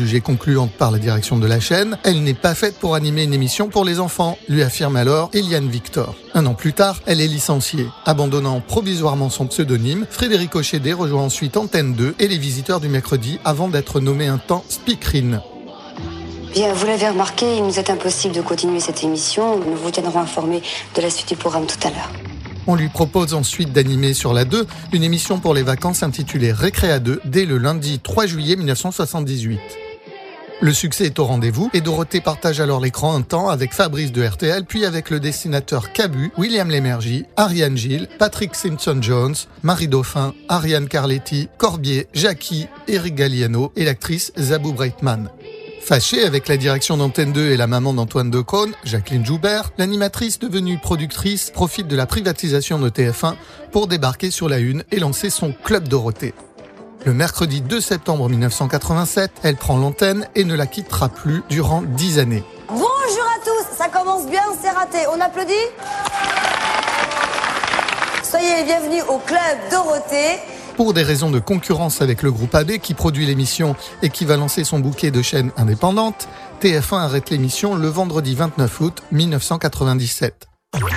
jugée concluante par la direction de la chaîne. Elle n'est pas faite pour animer une émission pour les enfants, lui affirme alors Eliane Victor. Un an plus tard, elle est licenciée. Abandonnant provisoirement son pseudonyme, Frédéric Ochédé rejoint ensuite Antenne 2 et les visiteurs du mercredi avant d'être nommé un temps speakerine. Bien, vous l'avez remarqué, il nous est impossible de continuer cette émission. Nous vous tiendrons informés de la suite du programme tout à l'heure. On lui propose ensuite d'animer sur la 2 une émission pour les vacances intitulée Récréa 2 dès le lundi 3 juillet 1978. Le succès est au rendez-vous et Dorothée partage alors l'écran un temps avec Fabrice de RTL, puis avec le dessinateur Cabu, William Lémergie, Ariane Gilles, Patrick Simpson-Jones, Marie Dauphin, Ariane Carletti, Corbier, Jackie, Eric Galliano et l'actrice Zabou Breitman. Fâchée avec la direction d'Antenne 2 et la maman d'Antoine Decaune, Jacqueline Joubert, l'animatrice devenue productrice profite de la privatisation de TF1 pour débarquer sur la une et lancer son Club Dorothée. Le mercredi 2 septembre 1987, elle prend l'antenne et ne la quittera plus durant 10 années. Bonjour à tous, ça commence bien, c'est raté. On applaudit ? Soyez les bienvenus au Club Dorothée. Pour des raisons de concurrence avec le groupe AB qui produit l'émission et qui va lancer son bouquet de chaînes indépendantes, TF1 arrête l'émission le vendredi 29 août 1997.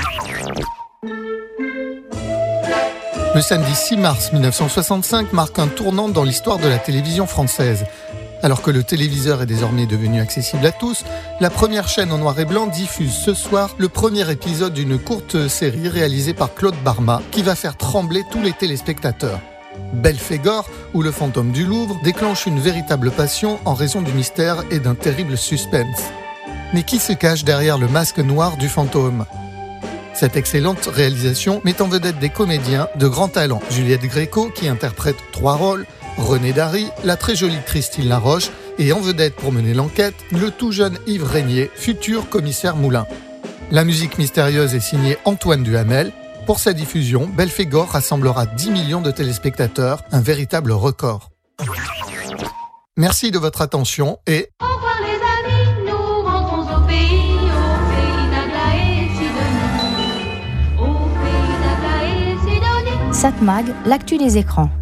Le samedi 6 mars 1965 marque un tournant dans l'histoire de la télévision française. Alors que le téléviseur est désormais devenu accessible à tous, la première chaîne en noir et blanc diffuse ce soir le premier épisode d'une courte série réalisée par Claude Barma qui va faire trembler tous les téléspectateurs. Belphégor, ou le fantôme du Louvre, déclenche une véritable passion en raison du mystère et d'un terrible suspense. Mais qui se cache derrière le masque noir du fantôme ? Cette excellente réalisation met en vedette des comédiens de grand talent. Juliette Gréco, qui interprète 3 rôles, René Dary, la très jolie Christine Laroche, et en vedette pour mener l'enquête, le tout jeune Yves Régnier, futur commissaire Moulin. La musique mystérieuse est signée Antoine Duhamel. Pour sa diffusion, Belphégor rassemblera 10 millions de téléspectateurs, un véritable record. Merci de votre attention et... Au revoir les amis, nous rentrons au pays d'Aglaé et Sidonie. Au pays d'Aglaé et Sidonie. Satmag, l'actu des écrans.